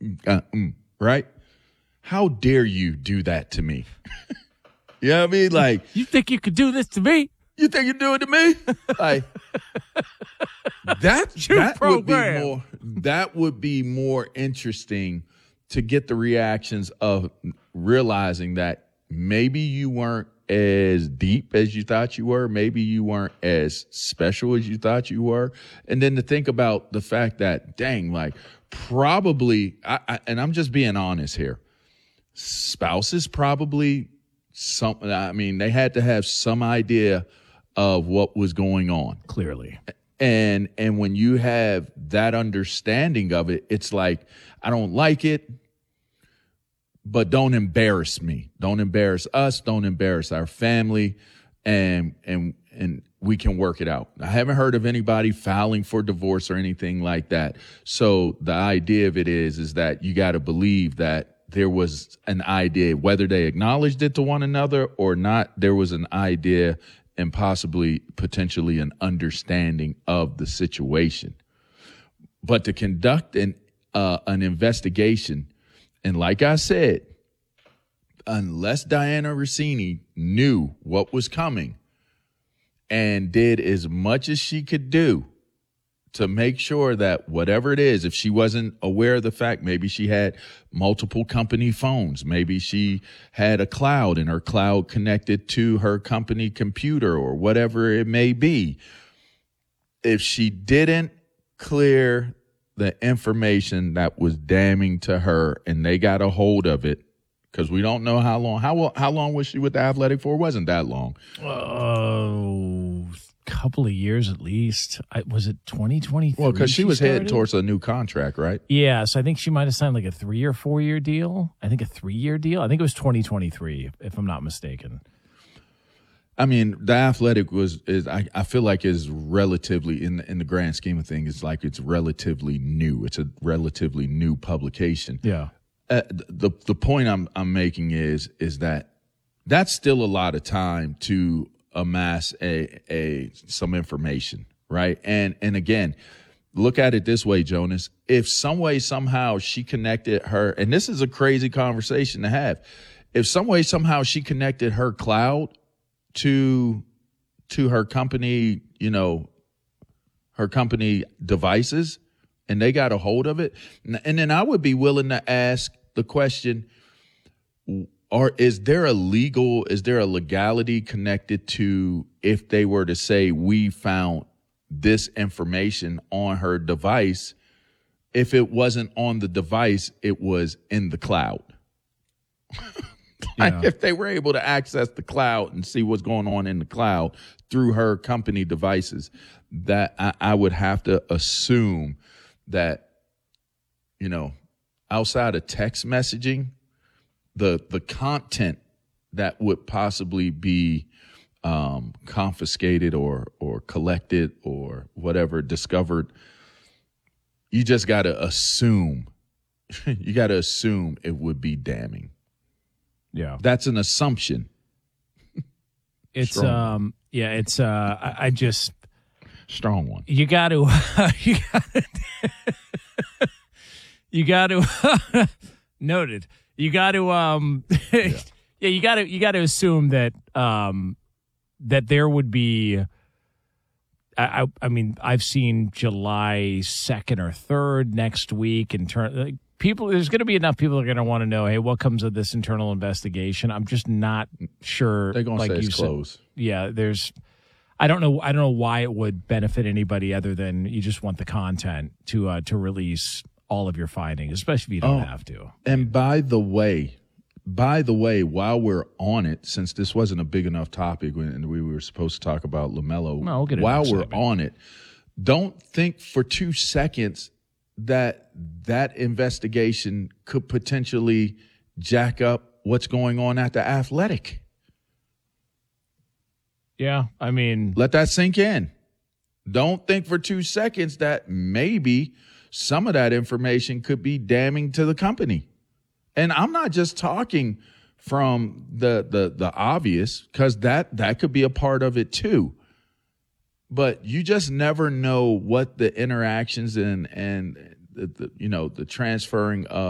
right? How dare you do that to me? You know what I mean? Like, you think you could do this to me? You think you do it to me? Like that would be more interesting to get the reactions of realizing that maybe you weren't as deep as you thought you were, maybe you weren't as special as you thought you were, and then to think about the fact that, dang, like probably, and I'm just being honest here, spouses probably they had to have some idea of what was going on. Clearly. And when you have that understanding of it, it's like, I don't like it, but don't embarrass me. Don't embarrass us. Don't embarrass our family. And we can work it out. I haven't heard of anybody filing for divorce or anything like that. So the idea of it is that you got to believe that there was an idea, whether they acknowledged it to one another or not, there was an idea and potentially an understanding of the situation. But to conduct an investigation, and like I said, unless Diana Rossini knew what was coming and did as much as she could do to make sure that whatever it is, if she wasn't aware of the fact, maybe she had multiple company phones, maybe she had a cloud and her cloud connected to her company computer or whatever it may be. If she didn't clear the information that was damning to her and they got a hold of it, because we don't know how long was she with the Athletic for? It wasn't that long. Couple of years at least. Was it 2023? Well, because she was heading towards a new contract, right? Yeah, so I think she might have signed like a 3 or 4 year deal. I think a 3-year deal. I think it was 2023, if I'm not mistaken. I mean, the Athletic I feel like is relatively in the grand scheme of things, it's like it's relatively new. It's a relatively new publication. Yeah. The point I'm making is that that's still a lot of time to amass some information, right? And again, look at it this way, Jonas. If some way, somehow she connected her, and this is a crazy conversation to have. If some way, somehow she connected her cloud to her company, her company devices, and they got a hold of it, and then I would be willing to ask the question, or is there a legality connected to if they were to say we found this information on her device, if it wasn't on the device, it was in the cloud? Like if they were able to access the cloud and see what's going on in the cloud through her company devices, that I would have to assume that, outside of text messaging, the content that would possibly be confiscated or collected or whatever, discovered, you just got to assume. You got to assume it would be damning. Yeah. That's an assumption. It's Strong. it's I just strong one. You got to noted. You got to you got to assume that that there would be I mean, I've seen July 2nd or 3rd next week in turn. People, there's going to be enough people that are going to want to know, hey, what comes of this internal investigation? I'm just not sure. They're going to say it's closed. Yeah, I don't know why it would benefit anybody other than you just want the content to release all of your findings, especially if you don't have to. And by the way, while we're on it, since this wasn't a big enough topic and we were supposed to talk about LaMelo, while we're on it, don't think for 2 seconds that investigation could potentially jack up what's going on at the Athletic. Yeah, I mean, let that sink in. Don't think for 2 seconds that maybe some of that information could be damning to the company. And I'm not just talking from the obvious, because that could be a part of it too. But you just never know what the interactions and the transferring of